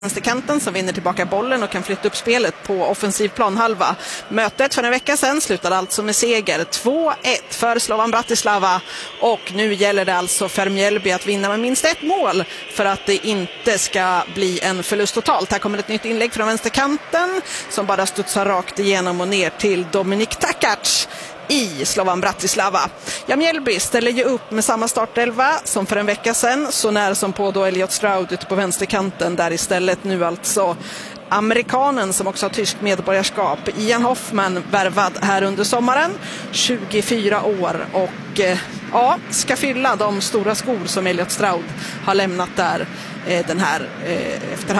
vänsterkanten som vinner tillbaka bollen och kan flytta upp spelet på offensiv planhalva. Mötet för en vecka sedan slutade alltså med seger 2-1 för Slovan Bratislava, och nu gäller det alltså för Mjällby att vinna med minst ett mål för att det inte ska bli en förlust totalt. Här kommer ett nytt inlägg från vänsterkanten som bara studsar rakt igenom och ner till Dominik Takac i Slovan Bratislava. Ja, Mjällby ställer ju upp med samma startelva som för en vecka sedan, så när som på då Elliot Stroud ute på vänsterkanten, där istället nu alltså amerikanen som också har tysk medborgarskap, Ian Hoffman, värvad här under sommaren, 24 år, och ska fylla de stora skor som Elliot Stroud har lämnat där efter